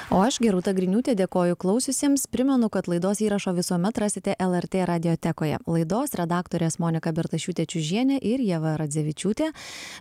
O aš, Gerūta Griniūtė, dėkoju klausiusiems. Primenu, kad laidos įrašo visuomet rasite LRT radiotekoje. Laidos redaktorės Monika Bertašiūtė Čiužienė ir Ieva Radzevičiūtė.